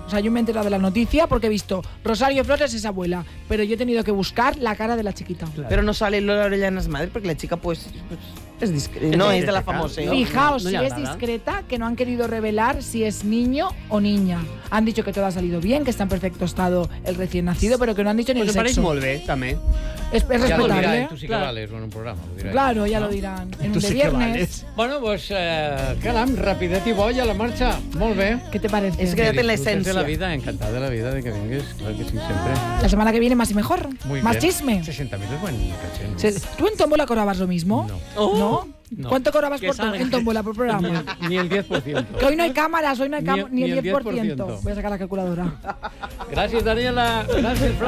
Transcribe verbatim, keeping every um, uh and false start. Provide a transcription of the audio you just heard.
O sea, yo me he enterado de la noticia porque he visto Rosario Flores es abuela, pero yo he tenido que buscar la cara de la chiquita. Claro. Pero no sale Lola Orellanas madre porque la chica pues, pues es discreta. No es de la famosa. ¿no? Fijaos, no, no si es nada. discreta, que no han querido revelar si es niño o niña. Han dicho que todo ha salido bien, que está en perfecto estado el recién nacido, pero que no han dicho ni Pues el me pareix sexo. molt bé, també. Es, es Ja lo dirà, respetable. eh? Tu sí que Claro. vales en un programa. Lo dirà. Claro, ya lo dirán. En Tu un de sí que viernes. vales. Bueno, pues, eh, caram, rapidet i boig a la marxa. Molt bé. ¿Qué te parece? Es que quédate en la Disfrutes de la esencia. vida, encantado de la vida de que vingues, claro que sí, siempre. La semana que viene más y mejor. Muy más bien. chisme. sesenta mil es buen caché, ¿no? Se- ¿Tú en Tómbola cobrabas lo mismo? No. ¿No? No. ¿Cuánto cobrabas Que por to- salga. en Tómbola por programa? Ni el diez por ciento. Que hoy no hay cámaras, hoy no hay Ni- cámaras, ni, ni el el diez por ciento. diez por ciento. Voy a sacar la calculadora. Gracias, Daniela. Gracias, Fran.